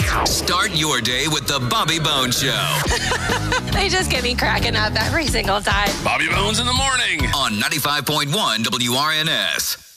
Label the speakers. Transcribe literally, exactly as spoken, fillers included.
Speaker 1: Start your day with the Bobby Bones Show.
Speaker 2: They just get me cracking up every single time.
Speaker 3: Bobby Bones in the morning
Speaker 1: On ninety-five point one W R N S.